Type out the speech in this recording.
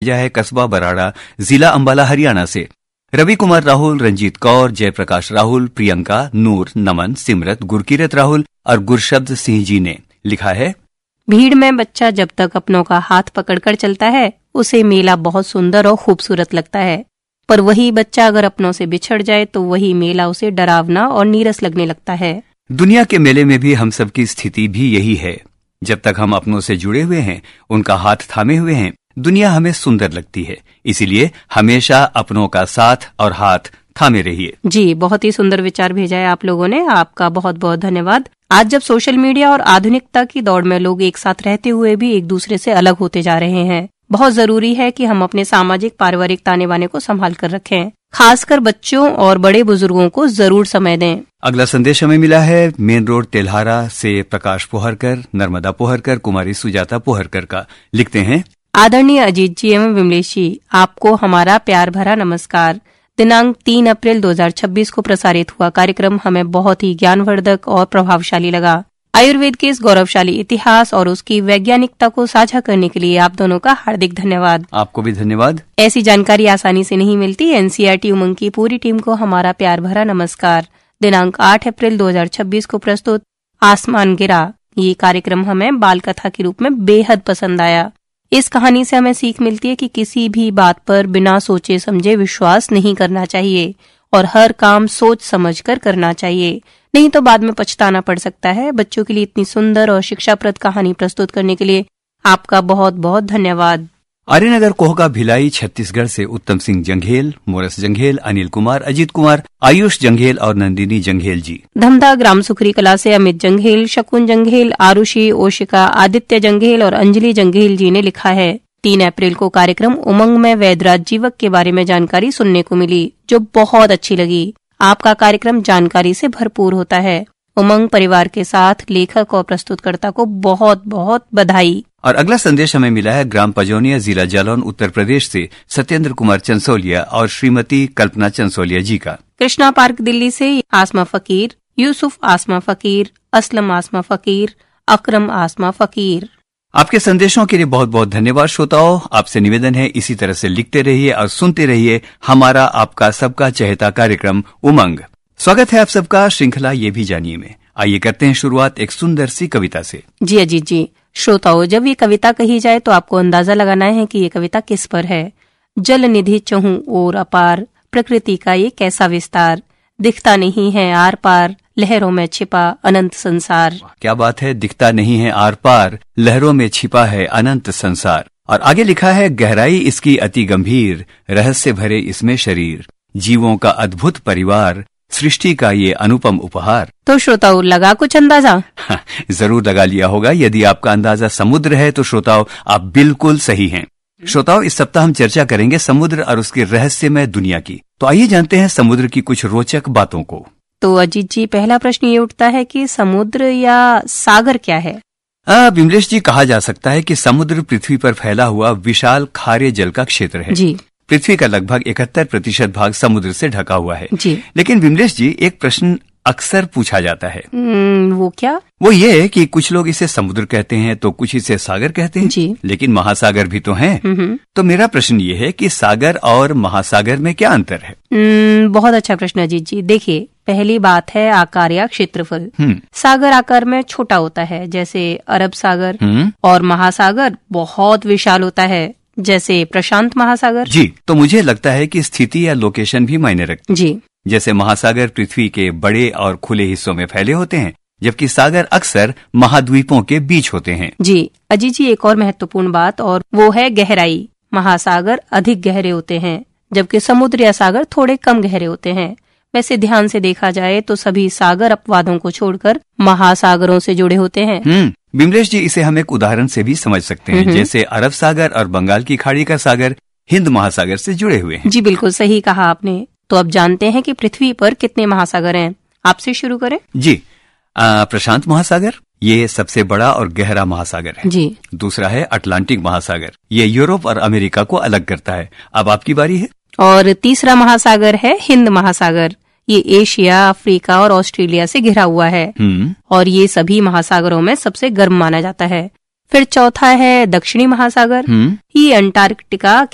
भेजा है कस्बा बराड़ा, जिला अंबाला, हरियाणा से। रवि कुमार राहुल, रंजीत कौर, जयप्रकाश राहुल, प्रियंका, नूर, नमन, सिमरत, गुरकीरत राहुल और गुरशब्द सिंह जी ने लिखा है, भीड़ में बच्चा जब तक अपनों का हाथ पकड़कर चलता है उसे मेला बहुत सुंदर और खूबसूरत लगता है, पर वही बच्चा अगर अपनों से बिछड़ जाए तो वही मेला उसे डरावना और नीरस लगने लगता है। दुनिया के मेले में भी हम सबकी स्थिति भी यही है। जब तक हम अपनों से जुड़े हुए हैं, उनका हाथ थामे हुए हैं, दुनिया हमें सुंदर लगती है। इसीलिए हमेशा अपनों का साथ और हाथ थामे रहिए। जी, बहुत ही सुंदर विचार भेजा है आप लोगों ने, आपका बहुत बहुत धन्यवाद। आज जब सोशल मीडिया और आधुनिकता की दौड़ में लोग एक साथ रहते हुए भी एक दूसरे से अलग होते जा रहे हैं, बहुत जरूरी है कि हम अपने सामाजिक पारिवारिक ताने बाने को संभाल कर रखें। खासकर बच्चों और बड़े बुजुर्गों को जरूर समय दें। अगला संदेश हमें मिला है मेन रोड तेल्हारा से प्रकाश पोहरकर, नर्मदा पोहरकर, कुमारी सुजाता पोहरकर का। लिखते हैं, आदरणीय अजीत जी एवं विमलेश जी, आपको हमारा प्यार भरा नमस्कार। दिनांक 3 अप्रैल 2026 को प्रसारित हुआ कार्यक्रम हमें बहुत ही ज्ञानवर्धक और प्रभावशाली लगा। आयुर्वेद के इस गौरवशाली इतिहास और उसकी वैज्ञानिकता को साझा करने के लिए आप दोनों का हार्दिक धन्यवाद। आपको भी धन्यवाद। ऐसी जानकारी आसानी से नहीं मिलती। एनसीईआरटी उमंग की पूरी टीम को हमारा प्यार भरा नमस्कार। दिनांक 8 अप्रैल 2026 को प्रस्तुत आसमान गिरा, ये कार्यक्रम हमें बाल कथा के रूप में बेहद पसंद आया। इस कहानी से हमें सीख मिलती है कि किसी भी बात पर बिना सोचे समझे विश्वास नहीं करना चाहिए और हर काम सोच समझकर करना चाहिए, नहीं तो बाद में पछताना पड़ सकता है। बच्चों के लिए इतनी सुंदर और शिक्षाप्रद कहानी प्रस्तुत करने के लिए आपका बहुत बहुत धन्यवाद। आर्यनगर कोहका भिलाई छत्तीसगढ़ से उत्तम सिंह जंघेल, मोरस जंघेल, अनिल कुमार, अजीत कुमार, आयुष जंघेल और नंदिनी जंघेल जी। धमधा ग्राम सुखरी कला से अमित जंघेल, शकुन जंघेल, आरुषि, ओशिका, आदित्य जंघेल और अंजलि जंघेल जी ने लिखा है, 3 अप्रैल को कार्यक्रम उमंग में वैदराज जीवक के बारे में जानकारी सुनने को मिली, जो बहुत अच्छी लगी। आपका कार्यक्रम जानकारी से भरपूर होता है। उमंग परिवार के साथ लेखक और प्रस्तुतकर्ता को बहुत बहुत बधाई। और अगला संदेश हमें मिला है ग्राम पजौनिया, जिला जालौन, उत्तर प्रदेश से सत्येंद्र कुमार चंसोलिया और श्रीमती कल्पना चंसोलिया जी का। कृष्णा पार्क दिल्ली से आसमा फकीर, यूसुफ आसमा फकीर, असलम आसमा फकीर, अकरम आसमा फकीर। आपके संदेशों के लिए बहुत बहुत धन्यवाद। श्रोताओं, आपसे निवेदन है इसी तरह से लिखते रहिए और सुनते रहिए हमारा आपका सबका चहेता कार्यक्रम उमंग। स्वागत है आप सबका श्रृंखला ये भी जानिए में। आइए करते हैं शुरुआत एक सुंदर सी कविता से। जी अजीत जी, श्रोताओं, जब ये कविता कही जाए तो आपको अंदाजा लगाना है कि ये कविता किस पर है। जल निधि चहूं ओर अपार, प्रकृति का ये कैसा विस्तार, दिखता नहीं है आर पार, लहरों में छिपा अनंत संसार। क्या बात है, दिखता नहीं है आर पार, लहरों में छिपा है अनंत संसार। और आगे लिखा है, गहराई इसकी अति गंभीर, रहस्य भरे इसमें शरीर, जीवों का अद्भुत परिवार, सृष्टि का ये अनुपम उपहार। तो श्रोताओं, लगा कुछ अंदाजा? जरूर लगा लिया होगा। यदि आपका अंदाजा समुद्र है तो श्रोताओं आप बिल्कुल सही हैं। श्रोताओं, इस सप्ताह हम चर्चा करेंगे समुद्र और उसकी रहस्यमय दुनिया की। तो आइए जानते हैं समुद्र की कुछ रोचक बातों को। तो अजीत जी, पहला प्रश्न ये उठता है कि समुद्र या सागर क्या है? विमलेश जी, कहा जा सकता है कि समुद्र पृथ्वी पर फैला हुआ विशाल खारे जल का क्षेत्र है। जी। पृथ्वी का लगभग 71% भाग समुद्र से ढका हुआ है। जी। लेकिन विमलेश जी, एक प्रश्न अक्सर पूछा जाता है। वो क्या? वो ये है कि कुछ लोग इसे समुद्र कहते हैं तो कुछ इसे सागर कहते हैं। जी। लेकिन महासागर भी तो हैं। तो मेरा प्रश्न ये है कि सागर और महासागर में क्या अंतर है? बहुत अच्छा प्रश्न अजीत जी। देखिए, पहली बात है आकार या क्षेत्रफल। सागर आकार में छोटा होता है, जैसे अरब सागर, और महासागर बहुत विशाल होता है, जैसे प्रशांत महासागर। जी, तो मुझे लगता है कि स्थिति या लोकेशन भी मायने रखती है। जी। जैसे महासागर पृथ्वी के बड़े और खुले हिस्सों में फैले होते हैं, जबकि सागर अक्सर महाद्वीपों के बीच होते हैं। जी अजीत जी, एक और महत्वपूर्ण बात और वो है गहराई। महासागर अधिक गहरे होते हैं, जबकि समुद्र या सागर थोड़े कम गहरे होते हैं। वैसे ध्यान से देखा जाए तो सभी सागर अपवादों को छोड़कर महासागरों से जुड़े होते हैं। बिमलेश जी, इसे हम एक उदाहरण से भी समझ सकते हैं। जैसे अरब सागर और बंगाल की खाड़ी का सागर हिंद महासागर से जुड़े हुए हैं। जी बिल्कुल सही कहा आपने। तो अब जानते हैं कि पृथ्वी पर कितने महासागर हैं। आपसे शुरू करें। जी, प्रशांत महासागर ये सबसे बड़ा और गहरा महासागर है। जी। दूसरा है अटलांटिक महासागर, ये यूरोप और अमेरिका को अलग करता है। अब आपकी बारी है। और तीसरा महासागर है हिंद महासागर, ये एशिया, अफ्रीका और ऑस्ट्रेलिया से घिरा हुआ है और ये सभी महासागरों में सबसे गर्म माना जाता है। फिर चौथा है दक्षिणी महासागर, ये अंटार्कटिका